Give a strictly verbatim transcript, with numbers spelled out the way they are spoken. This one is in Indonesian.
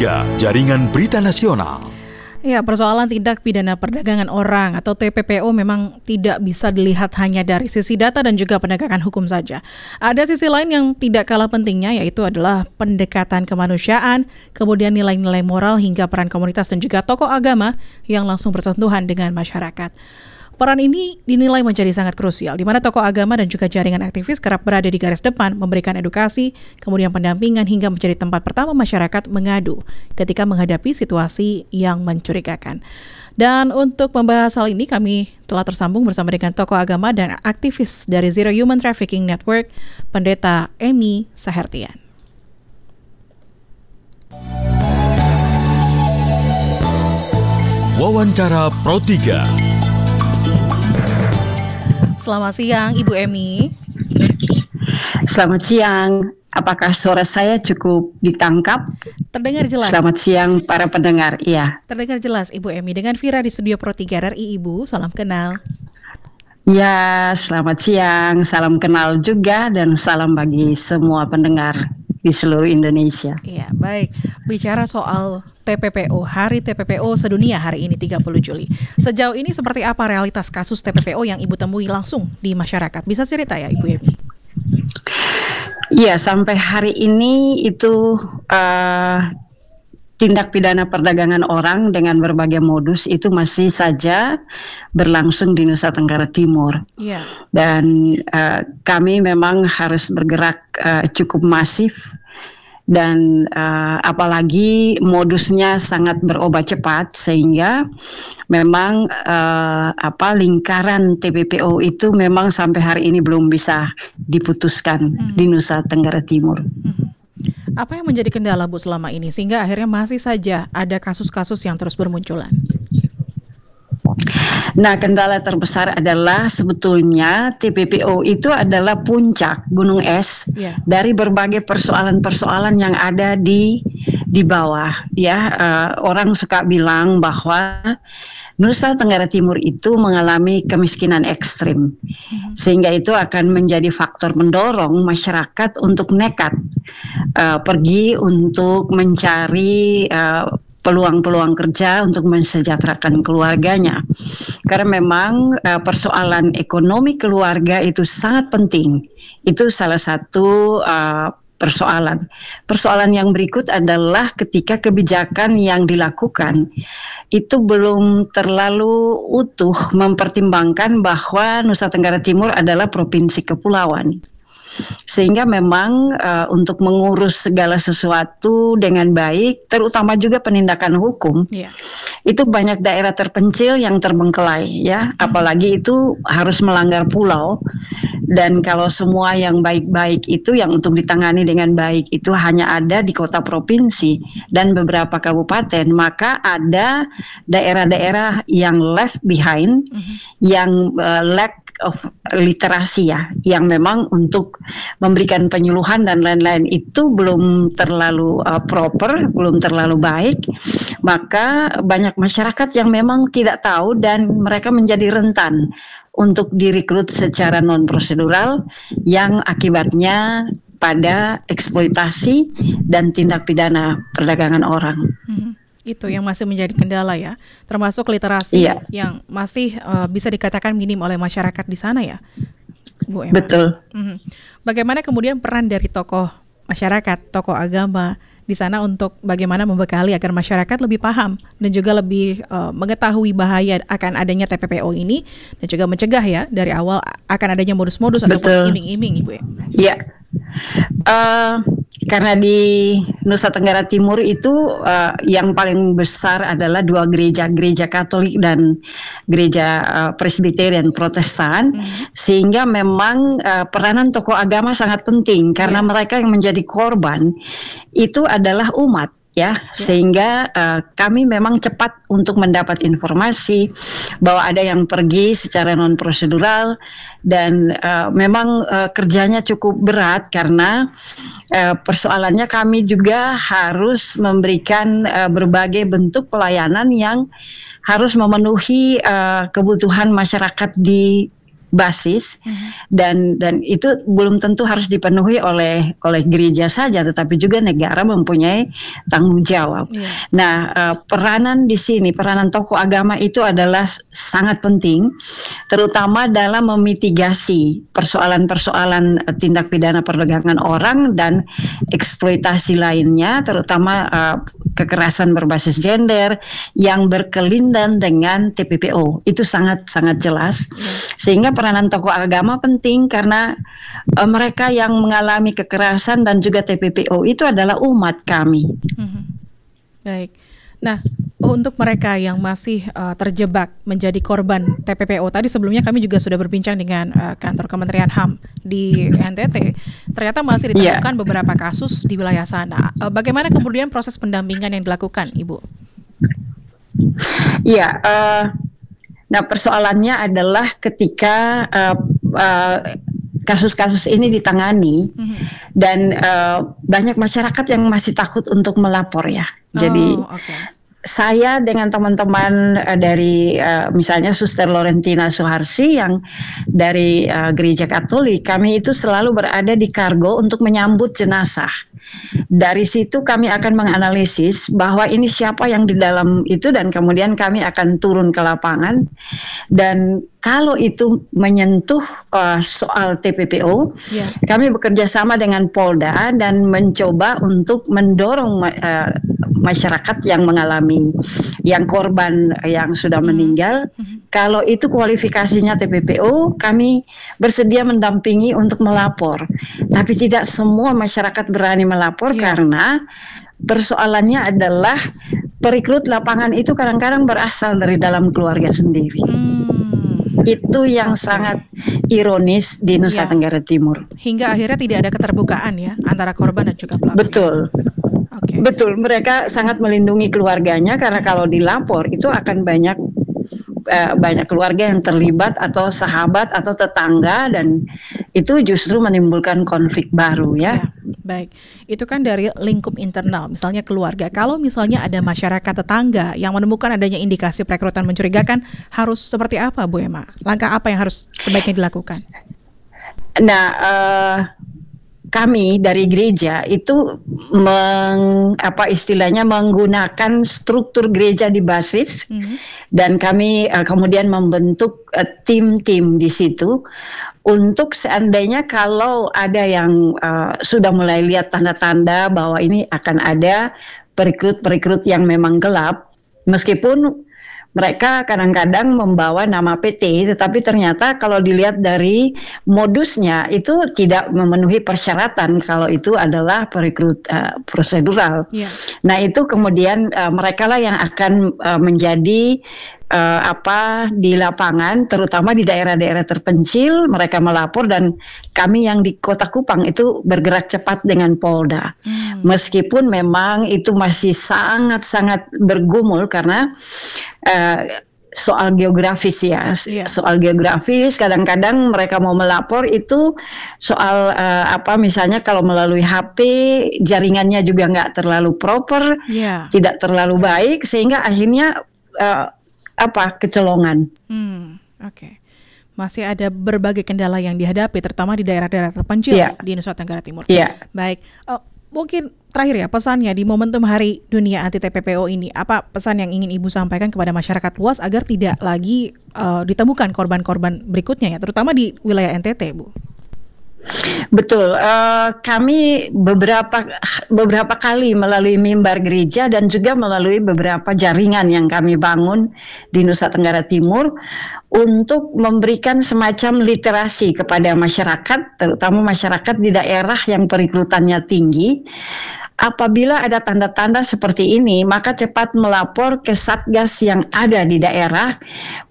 tiga, Jaringan Berita Nasional. Ya, persoalan tindak pidana perdagangan orang atau T P P O memang tidak bisa dilihat hanya dari sisi data dan juga penegakan hukum saja. Ada sisi lain yang tidak kalah pentingnya, yaitu adalah pendekatan kemanusiaan, kemudian nilai-nilai moral hingga peran komunitas dan juga tokoh agama yang langsung bersentuhan dengan masyarakat. Peran ini dinilai menjadi sangat krusial, di mana tokoh agama dan juga jaringan aktivis kerap berada di garis depan, memberikan edukasi, kemudian pendampingan hingga menjadi tempat pertama masyarakat mengadu ketika menghadapi situasi yang mencurigakan. Dan untuk membahas hal ini, kami telah tersambung bersama dengan tokoh agama dan aktivis dari Zero Human Trafficking Network, Pendeta Emy Sahertian. Wawancara Pro tiga. Selamat siang, Ibu Emy. Selamat siang. Apakah suara saya cukup ditangkap? Terdengar jelas. Selamat siang para pendengar. Iya. Terdengar jelas, Ibu Emy. Dengan Vira di studio Pro tiga R I, Ibu. Salam kenal. Ya, selamat siang. Salam kenal juga dan salam bagi semua pendengar di seluruh Indonesia. Iya, baik. Bicara soal T P P O, Hari T P P O sedunia hari ini tiga puluh Juli. Sejauh ini seperti apa realitas kasus T P P O yang Ibu temui langsung di masyarakat? Bisa cerita ya, Ibu Emy? Iya, sampai hari ini itu uh, tindak pidana perdagangan orang dengan berbagai modus itu masih saja berlangsung di Nusa Tenggara Timur. Yeah. Dan uh, kami memang harus bergerak uh, cukup masif dan uh, apalagi modusnya sangat berubah cepat sehingga memang uh, apa lingkaran T P P O itu memang sampai hari ini belum bisa diputuskan mm-hmm. di Nusa Tenggara Timur. Mm-hmm. Apa yang menjadi kendala, Bu, selama ini sehingga akhirnya masih saja ada kasus-kasus yang terus bermunculan? Nah, kendala terbesar adalah sebetulnya T P P O itu adalah puncak gunung es yeah. dari berbagai persoalan-persoalan yang ada di di bawah. Ya, uh, orang suka bilang bahwa Nusa Tenggara Timur itu mengalami kemiskinan ekstrim, hmm. sehingga itu akan menjadi faktor mendorong masyarakat untuk nekat uh, pergi untuk mencari uh, peluang-peluang kerja untuk mensejahterakan keluarganya. Karena memang uh, persoalan ekonomi keluarga itu sangat penting. Itu salah satu uh, persoalan. Persoalan yang berikut adalah ketika kebijakan yang dilakukan itu belum terlalu utuh mempertimbangkan bahwa Nusa Tenggara Timur adalah provinsi kepulauan. Sehingga memang uh, untuk mengurus segala sesuatu dengan baik, terutama juga penindakan hukum, yeah. itu banyak daerah terpencil yang terbengkelai, ya. Mm-hmm. Apalagi itu harus melanggar pulau, dan kalau semua yang baik-baik itu yang untuk ditangani dengan baik itu hanya ada di kota provinsi dan beberapa kabupaten, maka ada daerah-daerah yang left behind, mm-hmm. yang uh, lack of literasi, ya, yang memang untuk memberikan penyuluhan dan lain-lain itu belum terlalu uh, proper, belum terlalu baik, maka banyak masyarakat yang memang tidak tahu dan mereka menjadi rentan untuk direkrut secara non prosedural yang akibatnya pada eksploitasi dan tindak pidana perdagangan orang. Hmm. Itu yang masih menjadi kendala, ya, termasuk literasi iya. yang masih uh, bisa dikatakan minim oleh masyarakat di sana, ya, Bu Emy. Betul. Mm-hmm. Bagaimana kemudian peran dari tokoh masyarakat, tokoh agama di sana untuk bagaimana membekali agar masyarakat lebih paham dan juga lebih uh, mengetahui bahaya akan adanya T P P O ini dan juga mencegah, ya, dari awal akan adanya modus-modus ataupun iming-iming, Ibu, ya? Iya. Uh, karena di Nusa Tenggara Timur itu uh, yang paling besar adalah dua gereja, gereja Katolik dan gereja uh, Presbyterian Protestan, hmm. sehingga memang uh, peranan tokoh agama sangat penting karena yeah. mereka yang menjadi korban itu adalah umat. Ya, sehingga uh, kami memang cepat untuk mendapat informasi bahwa ada yang pergi secara non prosedural dan uh, memang uh, kerjanya cukup berat karena uh, persoalannya kami juga harus memberikan uh, berbagai bentuk pelayanan yang harus memenuhi uh, kebutuhan masyarakat di basis, mm-hmm. dan dan itu belum tentu harus dipenuhi oleh oleh gereja saja, tetapi juga negara mempunyai tanggung jawab. Yeah. Nah, uh, peranan di sini, peranan tokoh agama itu adalah sangat penting, terutama dalam memitigasi persoalan-persoalan uh, tindak pidana perdagangan orang dan eksploitasi lainnya, terutama uh, kekerasan berbasis gender yang berkelindan dengan T P P O. Itu sangat-sangat jelas. Sehingga peranan tokoh agama penting karena uh, mereka yang mengalami kekerasan dan juga T P P O itu adalah umat kami. Hmm. Baik. Nah, untuk mereka yang masih uh, terjebak menjadi korban T P P O, tadi sebelumnya kami juga sudah berbincang dengan uh, kantor Kementerian H A M di N T T. Ternyata masih ditemukan yeah. beberapa kasus di wilayah sana. Uh, bagaimana kemudian proses pendampingan yang dilakukan, Ibu? Iya, yeah, uh, nah persoalannya adalah ketika uh, uh, kasus-kasus ini ditangani, mm-hmm. dan uh, banyak masyarakat yang masih takut untuk melapor ya. Jadi oh, okay. saya dengan teman-teman uh, dari uh, misalnya Suster Laurentina Suharsi yang dari uh, Gereja Katolik, kami itu selalu berada di kargo untuk menyambut jenazah. Dari situ kami akan menganalisis bahwa ini siapa yang di dalam itu, dan kemudian kami akan turun ke lapangan, dan kalau itu menyentuh uh, soal T P P O, yeah. kami bekerja sama dengan Polda dan mencoba untuk mendorong uh, masyarakat yang mengalami, yang korban yang sudah meninggal, mm-hmm. kalau itu kualifikasinya T P P O, kami bersedia mendampingi untuk melapor. Tapi tidak semua masyarakat berani melapor, yeah. karena persoalannya adalah perekrut lapangan itu kadang-kadang berasal dari dalam keluarga sendiri. Mm. Itu yang sangat ironis di Nusa ya. Tenggara Timur. Hingga akhirnya tidak ada keterbukaan ya antara korban dan juga pelaku. Betul. Okay. Betul, mereka sangat melindungi keluarganya karena kalau dilapor itu akan banyak uh, banyak keluarga yang terlibat atau sahabat atau tetangga, dan itu justru menimbulkan konflik baru ya. Ya. Baik, itu kan dari lingkup internal, misalnya keluarga. Kalau misalnya ada masyarakat tetangga yang menemukan adanya indikasi perekrutan mencurigakan, harus seperti apa, Bu Emma? Langkah apa yang harus sebaiknya dilakukan? Nah, uh, kami dari gereja itu meng, apa istilahnya menggunakan struktur gereja di basis, mm-hmm. dan kami uh, kemudian membentuk uh, tim-tim di situ. Untuk seandainya kalau ada yang uh, sudah mulai lihat tanda-tanda bahwa ini akan ada perekrut-perekrut yang memang gelap, meskipun mereka kadang-kadang membawa nama P T, tetapi ternyata kalau dilihat dari modusnya itu tidak memenuhi persyaratan kalau itu adalah perekrut uh, prosedural. Yeah. Nah itu kemudian uh, mereka lah yang akan uh, menjadi uh, apa di lapangan, terutama di daerah-daerah terpencil, mereka melapor, dan kami yang di Kota Kupang itu bergerak cepat dengan Polda. Hmm. Meskipun memang itu masih sangat-sangat bergumul karena uh, soal geografis ya, yeah. soal geografis kadang-kadang mereka mau melapor itu soal uh, apa misalnya kalau melalui H P jaringannya juga nggak terlalu proper, yeah. tidak terlalu baik sehingga akhirnya uh, apa kecolongan. Hmm, Oke, okay. Masih ada berbagai kendala yang dihadapi terutama di daerah-daerah terpencil yeah. di Nusa Tenggara Timur. Yeah. Baik. Uh, Mungkin terakhir ya pesannya di momentum Hari Dunia Anti T P P O ini, apa pesan yang ingin Ibu sampaikan kepada masyarakat luas agar tidak lagi uh, ditemukan korban-korban berikutnya ya, terutama di wilayah N T T, Bu? Betul, uh, kami beberapa beberapa kali melalui mimbar gereja dan juga melalui beberapa jaringan yang kami bangun di Nusa Tenggara Timur untuk memberikan semacam literasi kepada masyarakat, terutama masyarakat di daerah yang perekrutannya tinggi. Apabila ada tanda-tanda seperti ini, maka cepat melapor ke Satgas yang ada di daerah.